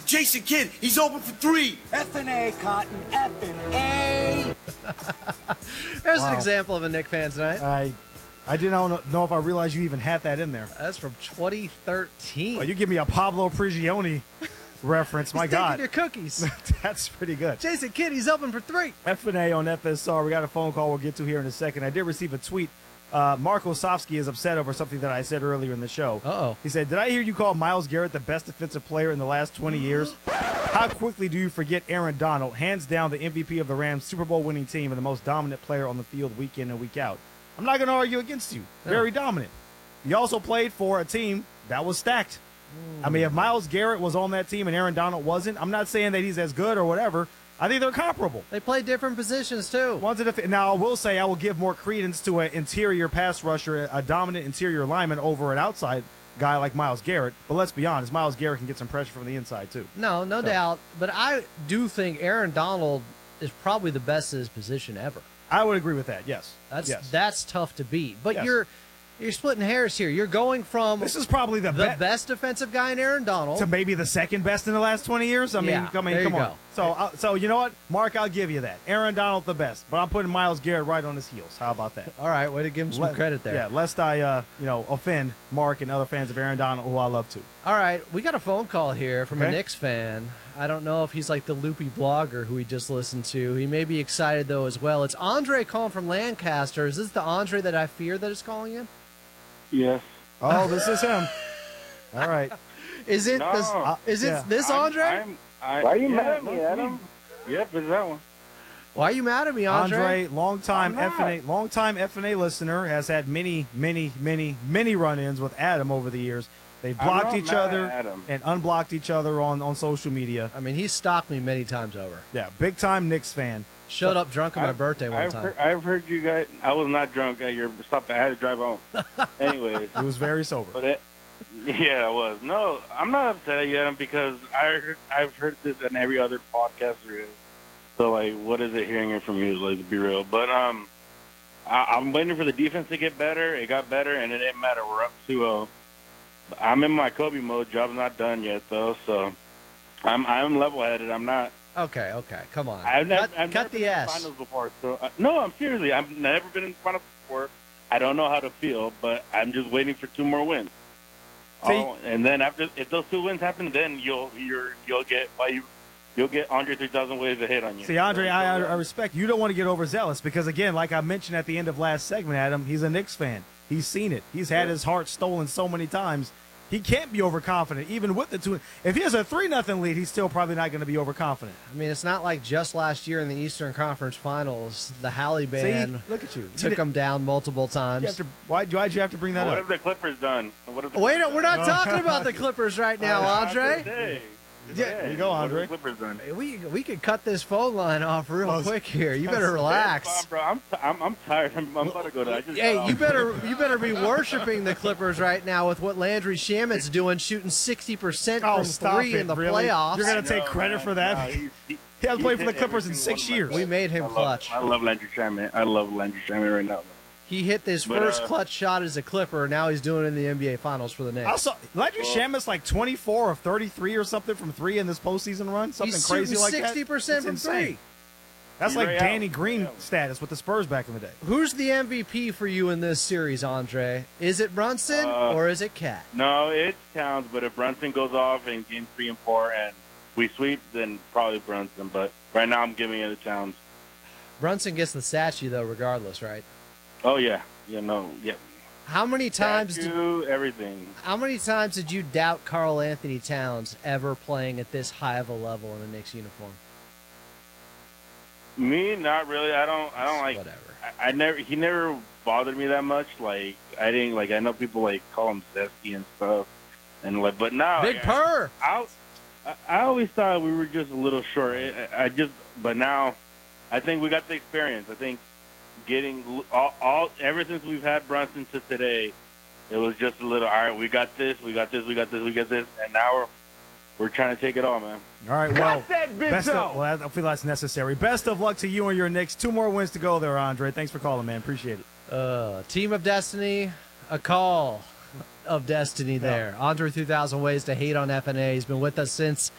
Jason Kidd, he's open for 3. F&A, Cotton, F&A. There's an example of a Knicks fan tonight. I didn't know if I realized you even had that in there. That's from 2013. Well, you give me a Pablo Prigioni reference. My God. Your cookies. That's pretty good. Jason Kidd, he's open for 3. F&A on FSR. We got a phone call we'll get to here in a second. I did receive a tweet. Mark Osofsky is upset over something that I said earlier in the show. Uh-oh. He said, did I hear you call Myles Garrett the best defensive player in the last 20 years? How quickly do you forget Aaron Donald, hands down the MVP of the Rams Super Bowl winning team and the most dominant player on the field week in and week out? I'm not going to argue against you. Very dominant. He also played for a team that was stacked. I mean, if Myles Garrett was on that team and Aaron Donald wasn't, I'm not saying that he's as good or whatever. I think they're comparable. They play different positions, too. Now, I will say I will give more credence to an interior pass rusher, a dominant interior lineman over an outside guy like Myles Garrett. But let's be honest, Myles Garrett can get some pressure from the inside, too. No doubt. But I do think Aaron Donald is probably the best at his position ever. I would agree with that, yes. That's tough to beat. But Yes. you're splitting hairs here. You're going from this is probably the best defensive guy in Aaron Donald to maybe the second best in the last 20 years. I mean, come on. So you know what, Mark, I'll give you that. Aaron Donald the best, but I'm putting Myles Garrett right on his heels. How about that? All right, way to give him some credit there. Yeah, lest I offend Mark and other fans of Aaron Donald, who I love too. All right, we got a phone call here from a Knicks fan. I don't know if he's like the loopy blogger who we just listened to. He may be excited, though, as well. It's Andre calling from Lancaster. Is this the Andre that I fear that is calling in? Yes. Oh, this is him. All right. Is it this Andre? Why are you mad at me, Adam? Yep, it's that one. Why are you mad at me, Andre? Longtime F&A listener, has had many run-ins with Adam over the years. They've blocked each other and unblocked each other on social media. I mean, he's stalked me many times over. Yeah, big-time Knicks fan. Showed up drunk on my birthday one time. I've heard you guys. I was not drunk at your stop. I had to drive home. Anyways. He was very sober. But yeah, I was. No, I'm not upset at you, Adam, because I've heard this in every other podcast there is. So, like, what is it hearing it from you, like, to be real? But I'm waiting for the defense to get better. It got better, and it didn't matter. We're up 2-0. I'm in my Kobe mode. Job's not done yet, though, so I'm level-headed. I'm not. Okay, come on. I've never cut been the in S. finals before, so no, I'm seriously. I've never been in finals before. I don't know how to feel, but I'm just waiting for 2 more wins. And then if those 2 wins happen, then you'll get Andre 3000 ways to hit on you. See, Andre, I respect you. Don't want to get overzealous because, again, like I mentioned at the end of last segment, Adam, he's a Knicks fan. He's seen it. He's had his heart stolen so many times. He can't be overconfident, even with the 2. If he has a 3-0 lead, he's still probably not going to be overconfident. I mean, it's not like just last year in the Eastern Conference Finals, the Halle Band took him down multiple times. Why'd you have to bring that up? What have the Clippers done? We're not talking about the Clippers right now, Andre. Yeah, there you go, Andre. We could cut this phone line off real quick here. You better relax. Fine, bro. I'm tired. I'm about to go to. Hey, you better be worshiping the Clippers right now with what Landry Shamit's doing, shooting 60% from 3 in the playoffs. You're gonna take credit for that? He hasn't played for the Clippers in 6 years. We made him clutch. I love Landry Shamit. I love Landry Shamit right now. He hit his first clutch shot as a Clipper. Now he's doing it in the NBA Finals for the Knicks. Also, Landry Shamit's like 24 of 33 or something from 3 in this postseason run. Something crazy like that. He's 60% from 3. That's like Danny Green status with the Spurs back in the day. Who's the MVP for you in this series, Andre? Is it Brunson or is it Cat? No, it's Towns. But if Brunson goes off in Game 3 and 4 and we sweep, then probably Brunson. But right now I'm giving it to Towns. Brunson gets the statue, though, regardless, right? Oh, yeah. How many times everything. How many times did you doubt Karl Anthony Towns ever playing at this high of a level in a Knicks uniform? Me, not really. I don't like. Whatever. He never bothered me that much. Like I didn't like. I know people like call him zesty and stuff, and like. But now, Big Purr. I always thought we were just a little short. But now, I think we got the experience. I think. Getting ever since we've had Brunson to today, it was just a little. All right, we got this, and now we're trying to take it all, man. All right, well, I feel that's necessary. Best of luck to you and your Knicks. 2 more wins to go there, Andre. Thanks for calling, man. Appreciate it. Team of Destiny, a call of destiny there. Andre 3000 ways to hate on F&A. He's been with us since